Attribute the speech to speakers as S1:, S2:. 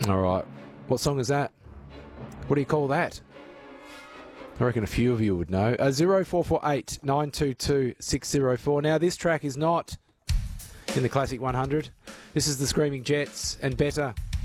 S1: All right. What song is that? What do you call that? I reckon a few of you would know. 0448 922 604. Now, this track is not in the Classic 100. This is the Screaming Jets and Better.